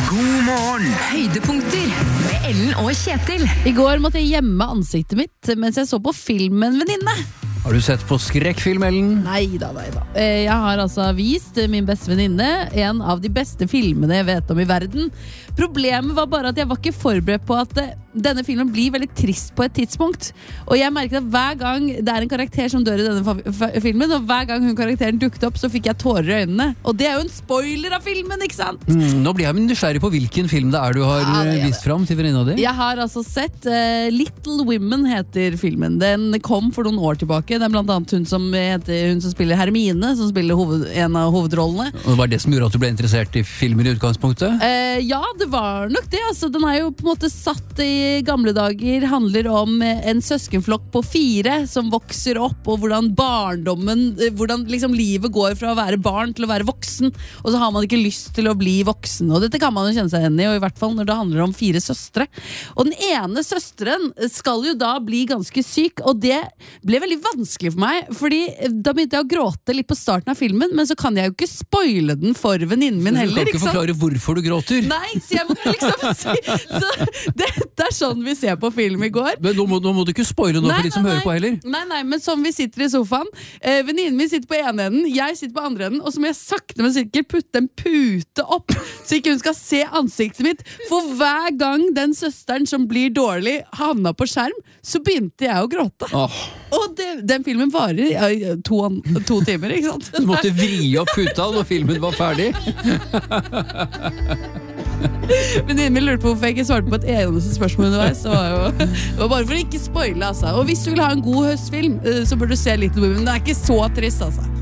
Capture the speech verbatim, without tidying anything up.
God morgen. Høydepunkter med Ellen og Kjetil. I går måtte jeg gjemme ansiktet mitt mens jeg så på film med en venninne. Har du sett på skrekkfilm, Ellen? Neida, neida. Eh, Jeg har altså vist min beste venninne en av de beste filmene jeg vet om i verden. Problemet var bare at jeg var ikke forberedt på at eh, denne filmen blir veldig trist på et tidspunkt. Og jeg merket at hver gang det er en karakter som dør i denne fa- fa- filmen, og hver gang hun karakteren dukket opp, så fikk jeg tårer i øynene. Og det er jo en spoiler av filmen, ikke sant? Mm, nå blir jeg nysgjerrig på hvilken film det er du har Ja, det eh, er vist fram til venninna di. Jeg har altså sett eh, Little Women heter filmen. Den kom for noen år tilbake. Det er blant annet hun som, heter, hun som spiller Hermine, som spiller hoved, en av hovedrollene. Og det var det som gjorde at du ble interessert i filmer i utgangspunktet? Eh, ja, det var nok det. Altså, den er jo på en måte satt i gamle dager. Handler om eh, en søskenflokk på fire som vokser opp, og hvordan barndommen, eh, hvordan liksom livet går fra å være barn til å være voksen. Og så har man ikke lyst til å bli voksen. Og dette kan man jo kjenne seg igjen i, og i hvert fall når det handler om fire søstre. Og den ene søsteren skal jo da bli ganske syk, og det ble veldig vanskelig for meg, fordi da begynte jeg å gråte litt på starten av filmen, men så kan jeg jo ikke spoile den for venninnen min heller. Du kan ikke sant? forklare hvorfor du gråter. Nei, så jeg måtte liksom si så det, det er sånn vi ser på film i går. Men nå må, nå må du ikke spoile noe Nei, for de som nei, hører på heller. Nei, nei, men som vi sitter i sofaen eh, venninnen min sitter på ene enden, jeg sitter på andre enden, og så må jeg sakte men sikkert putte en pute opp, så ikke hun skal se ansiktet mitt, for hver gang den søsteren som blir dårlig havna på skjerm, så begynte jeg å gråte. Åh, Og det, den filmen varer ja, to, to timer, ikke sant? du måtte vri opp puta når filmen var ferdig. Venninnen min lurte på hvorfor jeg ikke svarte på et eneste spørsmål underveis. Så var jo, det var bare for å ikke spoile, altså. Og hvis du vil ha en god høstfilm, eh, så bør du se Little Women. Den er ikke så trist, altså.